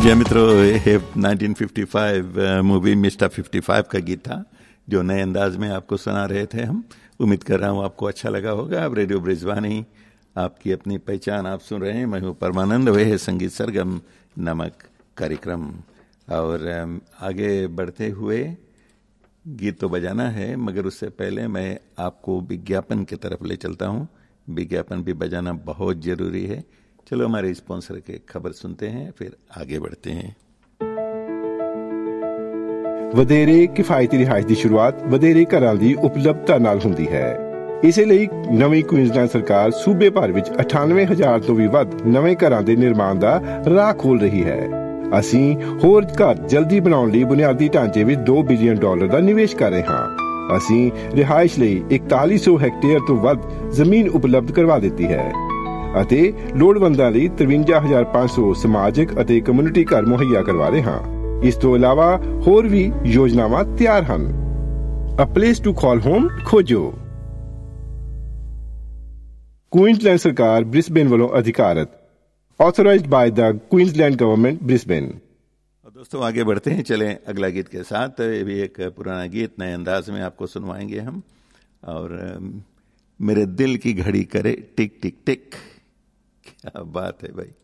जी मित्रों, ये 1955 movie mister 55 का गीत था जो नए अंदाज में आपको सुना रहे थे हम। उम्मीद कर रहा हूँ आपको अच्छा लगा होगा। अब रेडियो ब्रिजवानी, आपकी अपनी पहचान, आप सुन रहे हैं। मैं हूँ परमानंद, वह है संगीत सरगम नामक कार्यक्रम। और आगे बढ़ते हुए गीत तो बजाना है, मगर उससे पहले मैं आपको विज्ञापन की तरफ ले चलता हूँ। विज्ञापन भी बजाना बहुत जरूरी है। चलो हमारे स्पॉन्सर के खबर सुनते हैं, फिर आगे बढ़ते हैं। ਵਧੇਰੇ ਕਿਫਾਇਤੀ ਰਿਹਾਇਸ਼ ਦੀ ਸ਼ੁਰੂਆਤ ਵਧੇਰੇ ਘਰਾਂ ਦੀ ਉਪਲਬਧਤਾ ਨਾਲ ਹੁੰਦੀ ਹੈ। ਇਸੇ ਲਈ ਨਵੀਂ ਕੁਈਨਜ਼ਲੈਂਡ ਸਰਕਾਰ ਸੂਬੇ ਭਰ ਵਿੱਚ 98,000 ਤੋਂ ਵੀ ਵੱਧ ਨਵੇਂ ਘਰਾਂ ਦੇ ਨਿਰਮਾਣ ਦਾ ਰਾਹ ਖੋਲ ਰਹੀ ਹੈ। ਅਸੀਂ ਹੋਰ ਘਰ ਜਲਦੀ ਬਣਾਉਣ ਲਈ ਬੁਨਿਆਦੀ ਢਾਂਚੇ ਵਿੱਚ $2 ਬਿਲੀਅਨ ਦਾ ਨਿਵੇਸ਼ ਕਰ ਰਹੇ ਹਾਂ। ਅਸੀਂ ਰਿਹਾਇਸ਼ ਲਈ 4100 ਹੈਕਟੇਅਰ ਤੋਂ ਵੱਧ ਜ਼ਮੀਨ ਉਪਲਬਧ ਕਰਵਾ ਦਿੱਤੀ ਹੈ ਅਤੇ ਲੋੜਵੰਦਾਂ ਲਈ 53,500 ਸਮਾਜਿਕ ਅਤੇ ਕਮਿਊਨਿਟੀ ਘਰ ਮੁਹੱਈਆ ਕਰਵਾ ਰਹੇ ਹਾਂ। ਇਸ ਤੋਂ ਇਲਾਵਾ ਹੋਰ ਵੀ ਯੋਜਨਾਵਾਂ ਤਿਆਰ ਹਨ। A place to call home ਖੋਜੋ। ਕੁਈਨਜ਼ਲੈਂਡ ਸਰਕਾਰ ਬ੍ਰਿਸਬੇਨ ਵੱਲੋਂ ਅਧਿਕਾਰਤ, authorised by the Queensland government Brisbane. दोस्तों आगे बढ़ते हैं, चलें अगला गीत के साथ। ये भी एक पुराना गीत नए अंदाज में आपको सुनवाएंगे हम। और मेरे दिल की घड़ी करे टिक टिक टिक। क्या बात है भाई।